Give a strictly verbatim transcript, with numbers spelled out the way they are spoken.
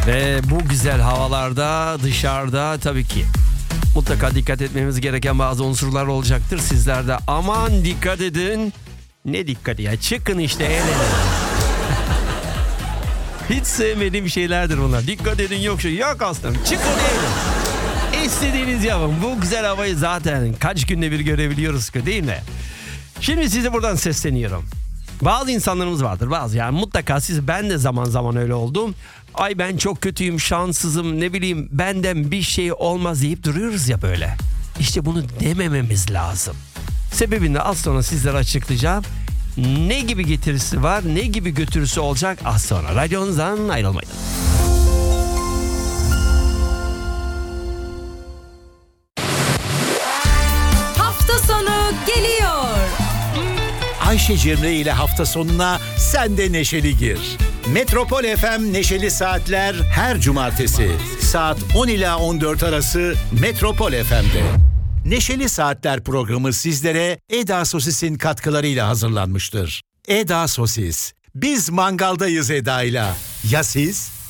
Ve bu güzel havalarda dışarıda tabii ki mutlaka dikkat etmemiz gereken bazı unsurlar olacaktır. Sizler de aman dikkat edin. Ne dikkati ya, çıkın işte eğlenin. Hiç sevmediğim şeylerdir bunlar. Dikkat edin yok şey yok aslında. Çıkın eğlenin. İstediğiniz yapın. Bu güzel havayı zaten kaç günde bir görebiliyoruz ki, değil mi? Şimdi size buradan sesleniyorum. Bazı insanlarımız vardır, bazı yani mutlaka siz, ben de zaman zaman öyle oldum. Ay ben çok kötüyüm, şanssızım, ne bileyim benden bir şey olmaz deyip duruyoruz ya böyle. İşte bunu demememiz lazım. Sebebini az sonra sizlere açıklayacağım. Ne gibi getirisi var, ne gibi götürüsü olacak az sonra. Radyonuzdan ayrılmayın. Hafta sonu geliyor. Ayşe Cemre ile hafta sonuna sen de neşeli gir. Metropol F M Neşeli Saatler her cumartesi saat on ila on dört arası Metropol F M'de. Neşeli Saatler programı sizlere Eda Sosis'in katkılarıyla hazırlanmıştır. Eda Sosis. Biz mangaldayız Eda'yla. Ya siz?